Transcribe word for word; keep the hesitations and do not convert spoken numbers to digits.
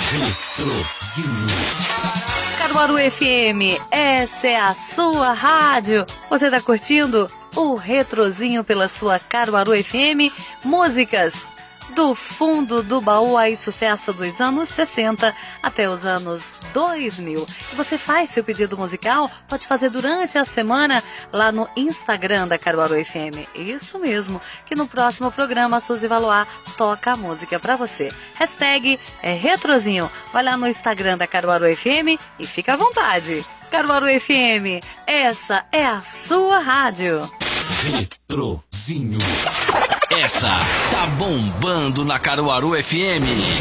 Retrozinho. Caruaru F M, essa é a sua rádio. Você tá curtindo o Retrozinho pela sua Caruaru F M? Músicas do fundo do baú, aí sucesso dos anos sessenta até os anos dois mil. E você faz seu pedido musical, pode fazer durante a semana lá no Instagram da Caruaru F M. Isso mesmo, que no próximo programa a Suzy Valois toca a música pra você. Hashtag é Retrozinho. Vai lá no Instagram da Caruaru F M e fica à vontade. Caruaru F M, essa é a sua rádio. Retrozinho. Essa tá bombando na Caruaru F M.